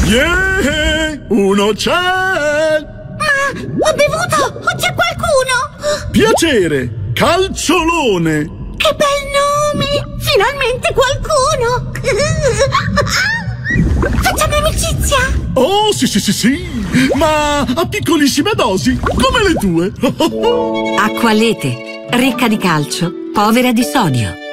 Yeah! Uno c'è! Ma ho bevuto! O c'è qualcuno? Piacere! Calciolone! Che bel nome! Finalmente qualcuno! Facciamo amicizia! Oh, sì! Ma a piccolissime dosi, come le tue! Acqua Lete, ricca di calcio, povera di sodio.